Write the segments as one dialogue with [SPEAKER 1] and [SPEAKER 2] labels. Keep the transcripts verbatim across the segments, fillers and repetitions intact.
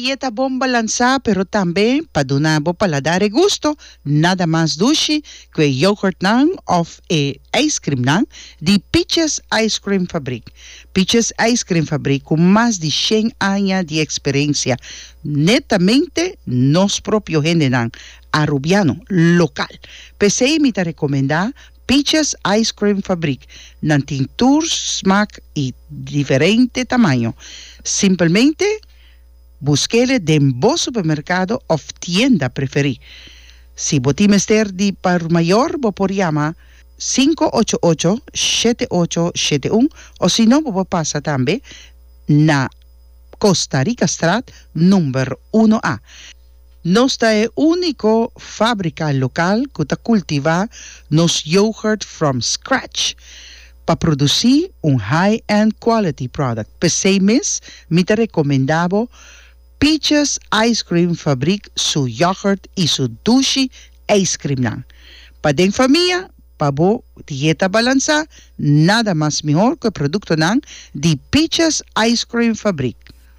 [SPEAKER 1] dieta bom balansa, pero também para donar bo paladar e gusto, nada mais doce que yogurt nang of e ice cream nang de Peaches Ice Cream Fabric. Peaches Ice Cream Fabric com mais de cem anos de experiência, netamente nos próprios generan arubiano local. Pensei me te recomendar Peaches Ice Cream Fabric, nan tintur, smaak e diferente tamanho. Simplesmente busquele en vos supermercado o tienda preferí. Si vos timester di par mayor, vos por llama cinco ocho ocho, siete ocho siete uno o si no, vos pasa también na Costa Rica Strat número uno A. Nosta è unico fábrica local que ta cultiva nos yogurt from scratch para producir un high-end quality product. Per sei mes, mi te recomendavo Peaches Ice Cream Fabric su yogurt y su dulce ice cream nan. Pa den familia, pa bo dieta balanza, nada más mejor que producto nan de Peaches Ice Cream Fabric.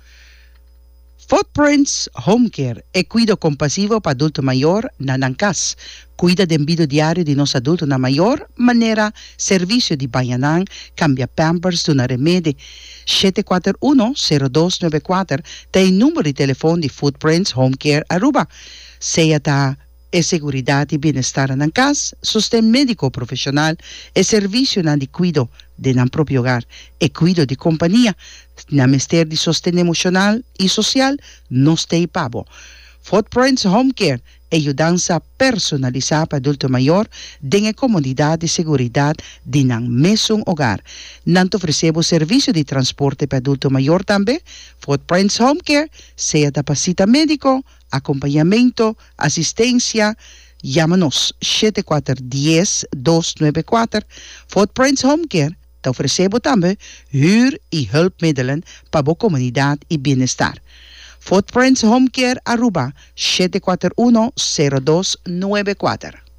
[SPEAKER 1] Footprints Home Care e cuido compasivo para adulto mayor na nancas. Cuida del vida diario de nos adultos na mayor manera, servicio de bayanan, cambia pampers de una remede. siete cuatro uno, cero dos nueve cuatro, te il numero di telefono di Footprints Home Care Aruba. Sea ta e seguridad y bienestar en casa, sostén médico profesional e servicio na di cuido de nan propio hogar e cuido di compañía, na mester di sostén emocional y social, no stay pavo. Footprints Home Care, ayudanza personalizada para adulto mayor, den comodidad y seguridad de nan mesmo hogar. Nanto ofrecemos servicio de transporte para adulto mayor también. Footprints Home Care, sea da pasita médico, acompañamiento, asistencia, llámanos siete cuatro uno cero, dos nueve cuatro. Footprints Home Care, te ofrecemos también huur y hulpmiddelen para la comunidad y bienestar. Footprints Home Care Aruba, siete cuatro uno, cero dos nueve cuatro.